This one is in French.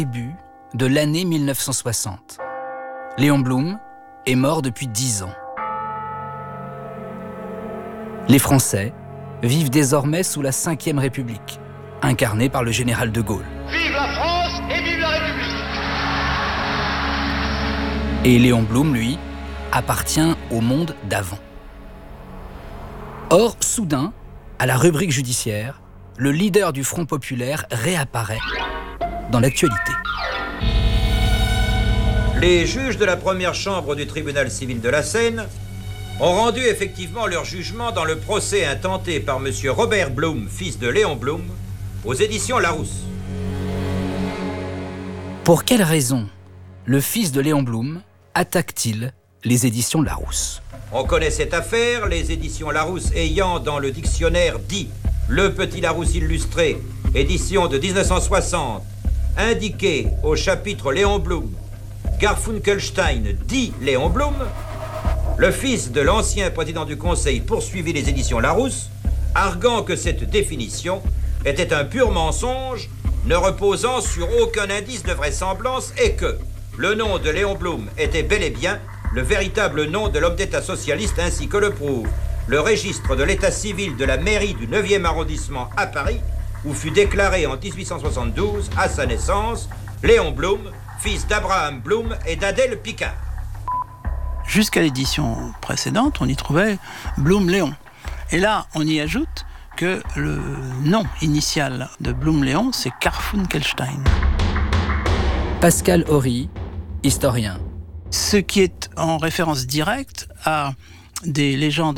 Début de l'année 1960. Léon Blum est mort depuis 10 ans. Les Français vivent désormais sous la Ve République, incarnée par le général de Gaulle. Vive la France et vive la République! Et Léon Blum, lui, appartient au monde d'avant. Or, soudain, à la rubrique judiciaire, le leader du Front populaire réapparaît dans l'actualité. Les juges de la première chambre du tribunal civil de la Seine ont rendu effectivement leur jugement dans le procès intenté par M. Robert Blum, fils de Léon Blum, aux éditions Larousse. Pour quelle raison le fils de Léon Blum attaque-t-il les éditions Larousse? On connaît cette affaire, les éditions Larousse ayant dans le dictionnaire dit « Le Petit Larousse illustré », édition de 1960, indiqué au chapitre Léon Blum, Garfunkelstein dit Léon Blum, le fils de l'ancien président du Conseil poursuivit les éditions Larousse, arguant que cette définition était un pur mensonge, ne reposant sur aucun indice de vraisemblance et que le nom de Léon Blum était bel et bien le véritable nom de l'homme d'État socialiste ainsi que le prouve le registre de l'état civil de la mairie du 9e arrondissement à Paris, où fut déclaré en 1872, à sa naissance, Léon Blum, fils d'Abraham Blum et d'Adèle Picard. Jusqu'à l'édition précédente, on y trouvait Blum-Léon. Et là, on y ajoute que le nom initial de Blum-Léon, c'est Garfunkelstein. Pascal Horry, historien. Ce qui est en référence directe à des légendes